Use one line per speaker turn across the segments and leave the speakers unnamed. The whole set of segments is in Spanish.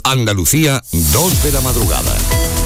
Andalucía, 2 de la madrugada.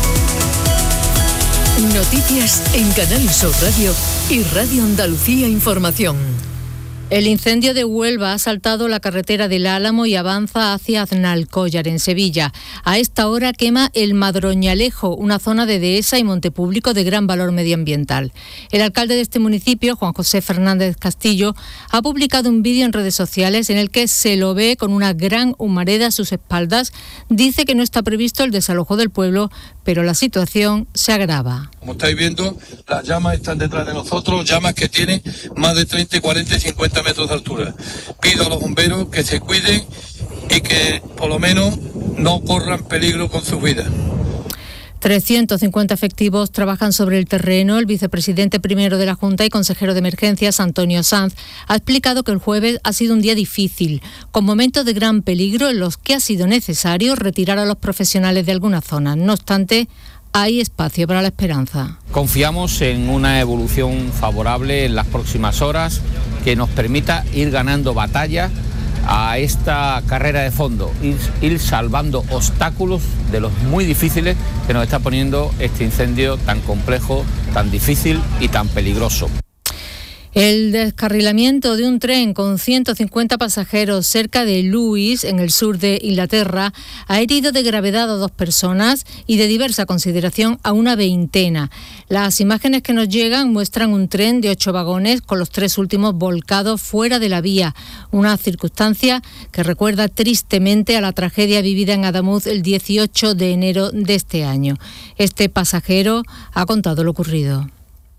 Noticias en Canal Sur Radio y Radio Andalucía Información.
El incendio de Huelva ha asaltado la carretera del Álamo y avanza hacia Aznalcóllar, en Sevilla. A esta hora quema el Madroñalejo, una zona de dehesa y monte público de gran valor medioambiental. El alcalde de este municipio, Juan José Fernández Castillo, ha publicado un vídeo en redes sociales en el que se lo ve con una gran humareda a sus espaldas. Dice que no está previsto el desalojo del pueblo, pero la situación se agrava.
Como estáis viendo, las llamas están detrás de nosotros, llamas que tienen más de 30, 40 y 50 metros de altura. Pido a los bomberos que se cuiden y que por lo menos no corran peligro con sus vidas.
350 efectivos trabajan sobre el terreno. El vicepresidente primero de la Junta y consejero de Emergencias, Antonio Sanz, ha explicado que el jueves ha sido un día difícil, con momentos de gran peligro en los que ha sido necesario retirar a los profesionales de algunas zonas. No obstante, hay espacio para la esperanza.
Confiamos en una evolución favorable en las próximas horas que nos permita ir ganando batallas a esta carrera de fondo, ir salvando obstáculos de los muy difíciles que nos está poniendo este incendio tan complejo, tan difícil y tan peligroso.
El descarrilamiento de un tren con 150 pasajeros cerca de Lewis, en el sur de Inglaterra, ha herido de gravedad a 2 personas y de diversa consideración a una veintena. Las imágenes que nos llegan muestran un tren de 8 vagones con los 3 últimos volcados fuera de la vía, una circunstancia que recuerda tristemente a la tragedia vivida en Adamuz el 18 de enero de este año. Este pasajero ha contado lo ocurrido.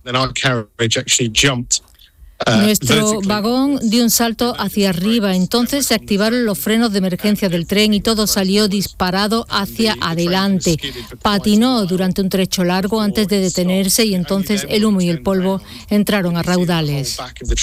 Nuestro vagón dio un salto hacia arriba, entonces se activaron los frenos de emergencia del tren y todo salió disparado hacia adelante. Patinó durante un trecho largo antes de detenerse y entonces el humo y el polvo entraron a raudales.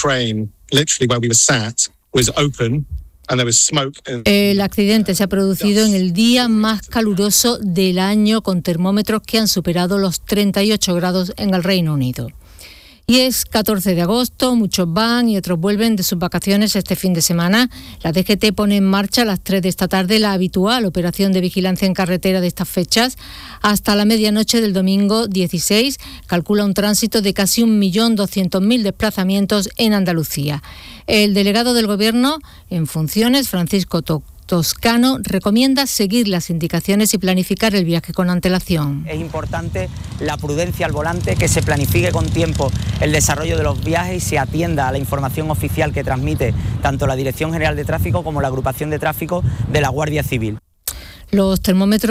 El accidente se ha producido en el día más caluroso del año, con termómetros que han superado los 38 grados en el Reino Unido. Y es 14 de agosto, muchos van y otros vuelven de sus vacaciones este fin de semana. La DGT pone en marcha a las 3 de esta tarde la habitual operación de vigilancia en carretera de estas fechas. Hasta la medianoche del domingo 16 calcula un tránsito de casi 1.200.000 desplazamientos en Andalucía. El delegado del Gobierno en funciones, Francisco Toscano, recomienda seguir las indicaciones y planificar el viaje con antelación.
Es importante la prudencia al volante, que se planifique con tiempo el desarrollo de los viajes y se atienda a la información oficial que transmite tanto la Dirección General de Tráfico como la Agrupación de Tráfico de la Guardia Civil.
Los termómetros